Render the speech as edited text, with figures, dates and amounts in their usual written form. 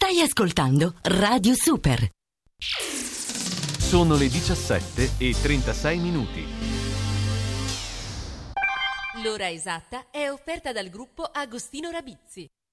Stai ascoltando Radio Super. Sono le 17:36. L'ora esatta è offerta dal gruppo Agostino Rabizzi.